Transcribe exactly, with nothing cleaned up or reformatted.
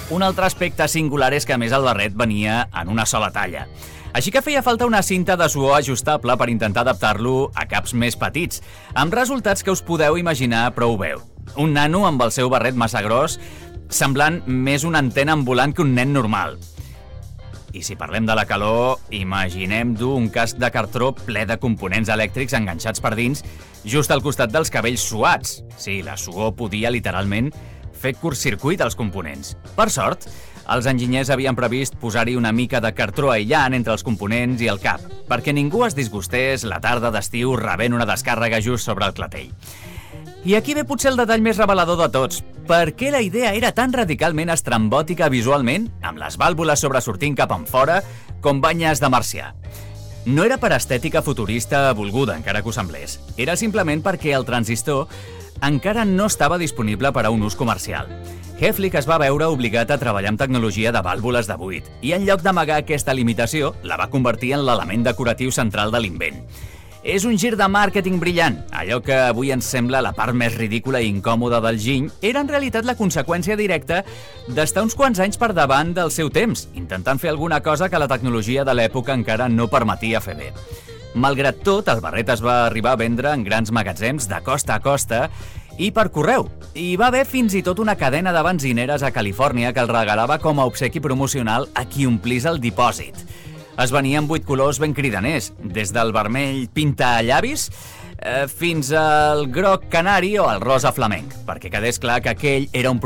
Un altre aspecte singular és que a més el barret venia en una sola talla. Així que feia falta una cinta de suor ajustable per intentar adaptar-lo a caps més petits, amb resultats que us podeu imaginar prou bé. Un nano amb el seu barret massa gros, semblant més una antena ambulant que un nen normal. I si parlem de la calor, imaginem dur un casc de cartró ple de components elèctrics enganxats per dins, just al costat dels cabells suats. Sí, la suor podia literalment fer curtcircuit als components. Per sort, els enginyers havien previst posar-hi una mica de cartró aïllant entre els components i el cap, perquè ningú es disgustés la tarda d'estiu rebent una descàrrega just sobre el clatell. I aquí ve potser el detall més revelador de tots. Per què la idea era tan radicalment estrambòtica visualment, amb les vàlvules sobresortint cap enfora, com banyes de marcià? No era per estètica futurista volguda, encara que ho semblés. Era simplement perquè el transistor encara no estava disponible per a un ús comercial. Häflich es va veure obligat a treballar amb tecnologia de vàlvules de buit i en lloc d'amagar aquesta limitació, la va convertir en l'element decoratiu central de l'invent. És un gir de màrqueting brillant. Allò que avui ens sembla la part més ridícula i incòmoda del giny era en realitat la conseqüència directa d'estar uns quants anys per davant del seu temps, intentant fer alguna cosa que la tecnologia de l'època encara no permetia fer bé. Malgrat tot, el barret es va arribar a vendre en grans magatzems de costa a costa i per correu. Hi va haver fins i tot una cadena de benzineres a Califòrnia que el regalava com a obsequi promocional a qui omplís el dipòsit. Es venia en vuit colors ben cridaners, des del vermell pintallavis eh, fins al groc canari o al rosa flamenc, perquè quedés clar que aquell era un